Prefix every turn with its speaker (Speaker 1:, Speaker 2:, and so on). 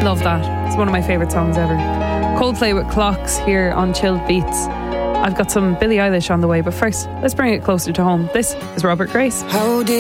Speaker 1: Love that. It's one of my favourite songs ever. Coldplay with Clocks here on Chilled Beats. I've got some Billie Eilish on the way, but first, let's bring it closer to home. This is Robert Grace.
Speaker 2: How did